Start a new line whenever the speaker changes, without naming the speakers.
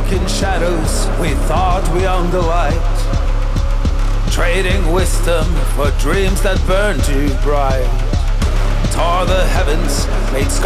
in shadows, we thought we owned the light, trading wisdom for dreams that burn too bright. Tore the heavens, made